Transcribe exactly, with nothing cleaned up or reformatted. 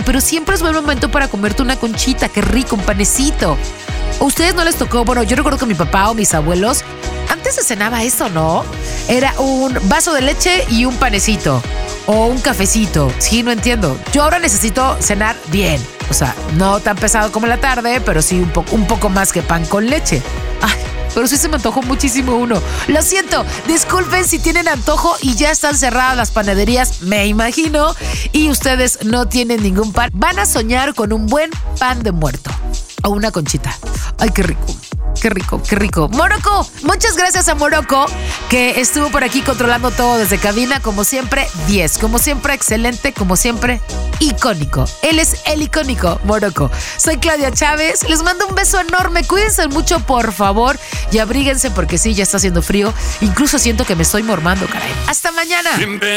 pero siempre es buen momento para comerte una conchita. Qué rico, un panecito. ¿A ustedes no les tocó? Bueno, yo recuerdo que mi papá o mis abuelos, antes se cenaba eso, ¿no? Era un vaso de leche y un panecito. O un cafecito. Sí, no entiendo. Yo ahora necesito cenar bien. O sea, no tan pesado como en la tarde, pero sí un, po- un poco más que pan con leche. Ay, pero sí se me antojó muchísimo uno. Lo siento, disculpen si tienen antojo y ya están cerradas las panaderías, me imagino, y ustedes no tienen ningún pan. Van a soñar con un buen pan de muerto o una conchita. Ay, qué rico. Qué rico, qué rico. Morocco, muchas gracias a Morocco, que estuvo por aquí controlando todo desde cabina. Como siempre, diez. Como siempre, excelente. Como siempre, icónico. Él es el icónico Morocco. Soy Claudia Chávez. Les mando un beso enorme. Cuídense mucho, por favor. Y abríguense porque sí, ya está haciendo frío. Incluso siento que me estoy mormando, caray. Hasta mañana.